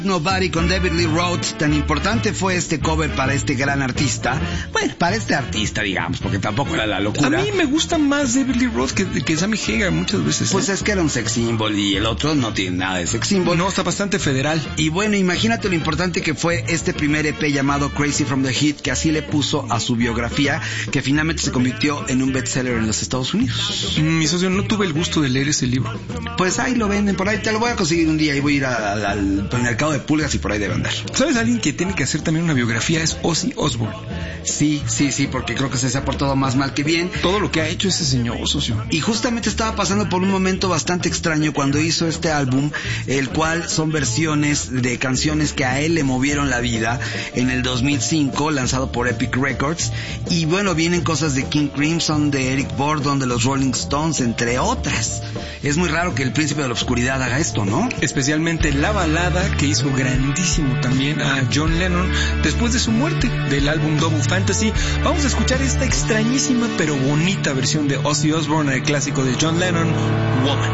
Nobody con David Lee Roth. Tan importante fue este cover para este gran artista. Bueno, para este artista, digamos, porque tampoco era la locura. A mí me gusta más David Lee Roth que Sammy Hagar muchas veces. Pues es que era un sex symbol y el otro no tiene nada de sex symbol. No, está bastante federal. Y bueno, imagínate lo importante que fue este primer EP llamado Crazy from the Heat, que así le puso a su biografía, que finalmente se convirtió en un bestseller en los Estados Unidos. Mi socio, no tuve el gusto de leer ese libro. Pues ahí lo venden, por ahí te lo voy a conseguir un día y voy a ir al mercado de pulgas y por ahí debe andar. ¿Sabes? Alguien que tiene que hacer también una biografía es Ozzy Osbourne. Sí, porque creo que se ha portado más mal que bien. Todo lo que ha hecho ese señor, socio. Y justamente estaba pasando por un momento bastante extraño cuando hizo este álbum, el cual son versiones de canciones que a él le movieron la vida, en el 2005, lanzado por Epic Records. Y bueno, vienen cosas de King Crimson, de Eric Burdon, de los Rolling Stones, entre otras. Es muy raro que el príncipe de la oscuridad haga esto, ¿no? Especialmente la balada que hizo grandísimo también a John Lennon después de su muerte, del álbum Double Fantasy. Vamos a escuchar esta extrañísima pero bonita versión de Ozzy Osbourne, el clásico de John Lennon, Woman.